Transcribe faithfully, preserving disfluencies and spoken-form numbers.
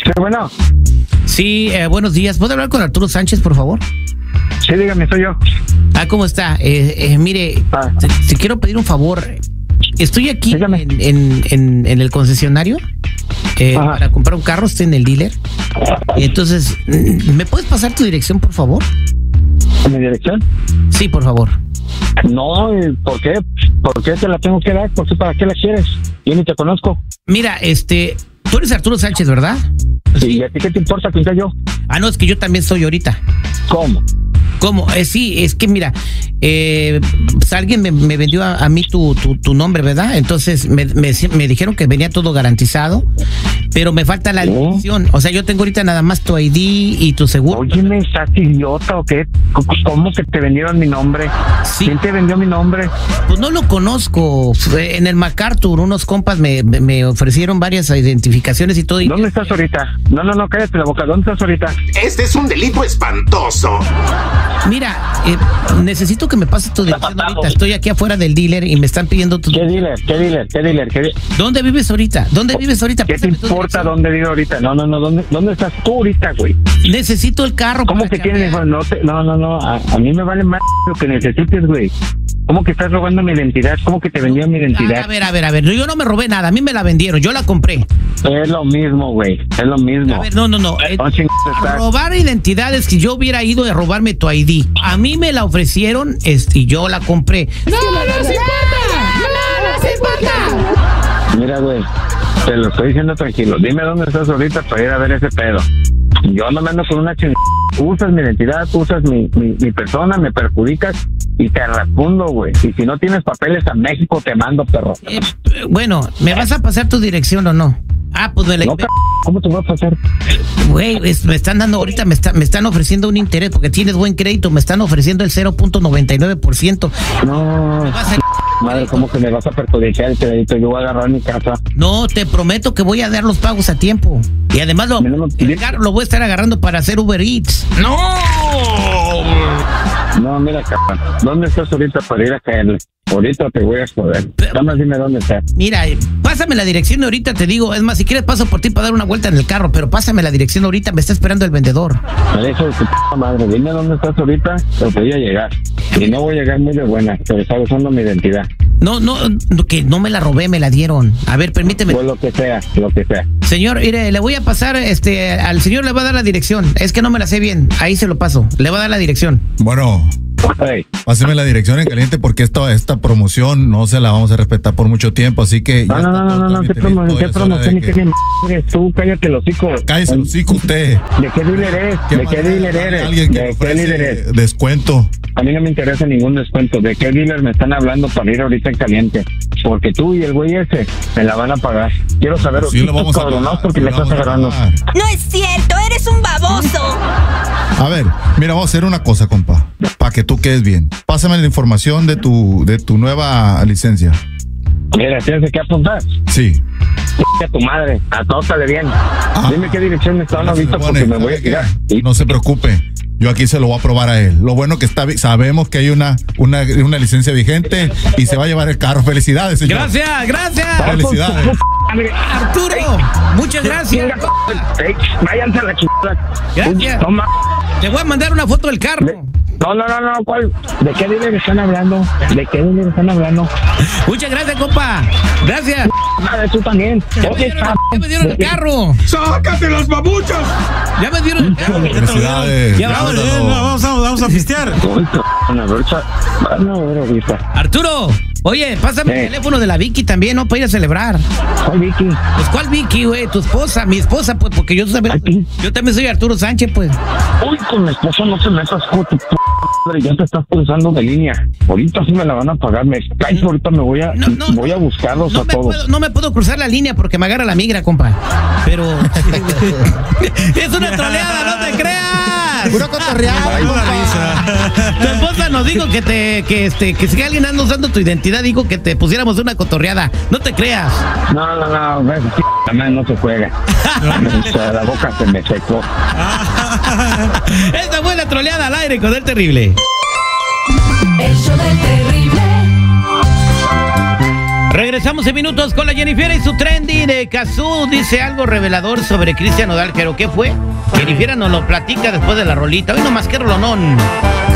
Sí, bueno. Sí, eh, buenos días. ¿Puedo hablar con Arturo Sánchez, por favor? Sí, dígame, soy yo. Ah, ¿cómo está? Eh, eh, mire, Ah. te, te quiero pedir un favor. Estoy aquí en, Dígame. en, en, en el concesionario eh, Ajá. para comprar un carro. Estoy en el dealer. Entonces, ¿me puedes pasar tu dirección, por favor? ¿Mi dirección? Sí, por favor. No, ¿y ¿por qué? ¿Por qué te la tengo que dar? ¿Por qué? ¿Para qué la quieres? Yo ni te conozco. Mira, este, tú eres Arturo Sánchez, ¿verdad? ¿Y a ti qué te importa quién soy yo? Ah, no, es que yo también soy ahorita. ¿Cómo? ¿Cómo? Eh, sí, es que mira, eh, pues alguien me, me vendió a, a mí tu, tu, tu nombre, ¿verdad? Entonces me, me, me dijeron que venía todo garantizado, pero me falta la ¿Oh? dirección. O sea, yo tengo ahorita nada más tu I D y tu seguro. Óyeme, ¿estás idiota o qué? ¿Cómo que te vendieron mi nombre? Sí. ¿Quién te vendió mi nombre? Pues no lo conozco. En el MacArthur, unos compas me, me- me ofrecieron varias identificaciones y todo. y- ¿Dónde estás ahorita? No, no, no, cállate la boca. ¿Dónde estás ahorita? Este es un delito espantoso. Mira, eh, necesito que me pases tu dirección ahorita. Estoy aquí afuera del dealer y me están pidiendo tu... ¿Qué dealer? ¿Qué dealer? ¿Qué dealer? ¿Qué, di- ¿Dónde vives ahorita? ¿Dónde vives ahorita? ¿Qué te Pásame tu importa dirección. dónde vivo ahorita? No, no, no. ¿Dónde, dónde estás tú ahorita, güey? Necesito el carro. ¿Cómo para que tienes? cambiar. No, te- no, no, no. A, a mí me vale más lo que necesites, güey. ¿Cómo que estás robando mi identidad? ¿Cómo que te vendieron mi A identidad? ver, a ver, a ver. Yo no me robé nada. A mí me la vendieron. Yo la compré. Es lo mismo, güey. Es lo mismo. A ver, no, no, no. Eh, ¿Dónde chingados estás? robar identidades, que yo hubiera ido a robarme tu I D. A mí me la ofrecieron este, y yo la compré. ¡No nos importa! ¡No nos importa! Mira, güey. Te lo estoy diciendo tranquilo. Dime dónde estás ahorita para ir a ver ese pedo. Yo no me ando con una chingada. Usas mi identidad, usas mi, mi, mi persona, me perjudicas y te respondo, güey. Y si no tienes papeles a México, te mando, perro. Eh, eh, bueno, ¿me vas a pasar tu dirección o no? Ah, pues me la... No, c- ¿cómo te voy a pasar? Güey, es- me están dando ahorita, me, está- me están ofreciendo un interés porque tienes buen crédito, me están ofreciendo el cero punto noventa y nueve por ciento. No, Vas a- madre, ¿cómo que me vas a perjudicar el crédito? Yo voy a agarrar mi casa. No, te prometo que voy a dar los pagos a tiempo. Y además lo, Mira, no- el carro lo voy a estar agarrando para hacer Uber Eats. ¡No! No, mira, cabrón. ¿Dónde estás ahorita para ir a caerle? Ahorita te voy a joder. Pero- Nada más dime dónde estás. Mira, eh, pásame la dirección ahorita, te digo. Es más, si quieres paso por ti para dar una vuelta en el carro, pero pásame la dirección ahorita, me está esperando el vendedor. Eso de tu p madre. Dime dónde estás ahorita, pero voy a llegar. Y no voy a llegar muy de buena, pero está usando mi identidad. No, no, no, que no me la robé, me la dieron. A ver, permíteme. Pues lo que sea, lo que sea. Señor, mire, le voy a pasar, este, al señor le va a dar la dirección. Es que no me la sé bien. Ahí se lo paso. Le va a dar la dirección. Bueno, Hey, páseme la dirección en caliente porque esta, esta promoción no se la vamos a respetar por mucho tiempo, así que... ya no, no, está no, todo no, no, el ¿qué trámite promo- listo, qué es hora de promoción? ¿Y que- qué m eres tú? Cállate el hocico. Cállese el hocico usted. ¿De qué dealer eres? ¿De qué manera dealer de eres? alguien que ¿De qué ofrece dealer eres? descuento? A mí no me interesa ningún descuento. ¿De qué dealer me están hablando para ir ahorita en caliente? Porque tú y el güey ese me la van a pagar. Quiero saber Sí, lo vamos a cabronados pagar, porque sí, le lo estás vamos a agarrando. pagar. No es cierto, eres un baboso. A ver, mira, vamos a hacer una cosa, compa, para que tú quedes bien. Pásame la información de tu de tu nueva licencia. Mira, tienes que apuntar. Sí. A tu madre, atótale bien. Dime qué dirección me están Se ahorita supone, porque me voy a ¿sabe qué? tirar. Y- No se preocupe. Yo aquí se lo voy a probar a él. Lo bueno que está, vi- sabemos que hay una, una, una licencia vigente y se va a llevar el carro. Felicidades, señor. Gracias, gracias. Felicidades. Madre. Arturo, muchas gracias. Ey, váyanse a la chingada. Gracias. Toma. Te voy a mandar una foto del carro. No, no, no, no, ¿cuál? ¿De qué dealer están hablando? ¿De qué dealer están hablando? Muchas gracias, compa. Gracias. Madre, tú también. Ya me Oye, dieron, ya me dieron el carro. ¡Sácate las babuchas! Ya me dieron el carro. Felicidades. Ya vamos, Disfrútalo. Vamos a, vamos a pistear. Una bolsa. Van a ver ahorita. Arturo, oye, pásame Eh. el teléfono de la Vicky también, ¿no? Para ir a celebrar. Soy Vicky. Pues, ¿cuál Vicky, güey? Tu esposa, mi esposa, pues, porque yo también, Ay, yo también soy Arturo Sánchez, pues. Uy, con mi esposa no te metas, con tu p madre, ya te estás cruzando de línea. Ahorita sí me la van a pagar. Me caes, ahorita me voy a, No, no, voy a buscarlos no a me todos. puedo, no me puedo cruzar la línea porque me agarra la migra, compa. Pero es una troleada, no te creas. Puro cotorreado, Ay, compa. Risa. Tu esposa nos dijo que te, que este, que si alguien anda usando tu identidad, dijo que te pusiéramos una cotorreada. No te creas. No, no, no, ves, p madre, no se juega. O sea, la boca se me secó. Esta fue la troleada al aire con el terrible. El show del terrible. Regresamos en minutos con la Jennifer y su trendy de Cazú. Dice algo revelador sobre Cristian Nodal, pero ¿qué fue? Jennifer nos lo platica después de la rolita. Hoy nomás que rolonón.